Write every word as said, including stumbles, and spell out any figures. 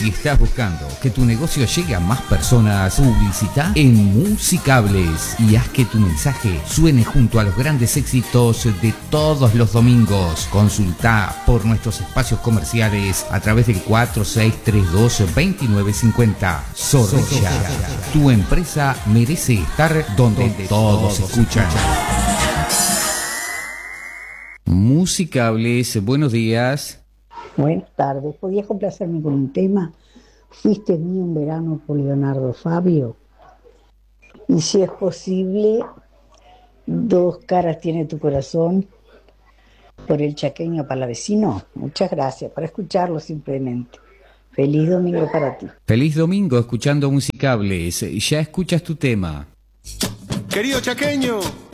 Si estás buscando que tu negocio llegue a más personas, publicita en Musicables y haz que tu mensaje suene junto a los grandes éxitos de todos los domingos. Consulta por nuestros espacios comerciales a través del cuatro seis tres dos, dos nueve cinco cero. Zorrilla, tu empresa merece estar donde todos escuchan. Musicables, buenos días. Buenas tardes. ¿Podías complacerme con un tema? Fuiste mío un verano por Leonardo Fabio. Y si es posible, Dos caras tiene tu corazón por el Chaqueño Palavecino. Muchas gracias. Para escucharlo simplemente. Feliz domingo para ti. Feliz domingo escuchando Musicables. Ya escuchas tu tema. Querido Chaqueño,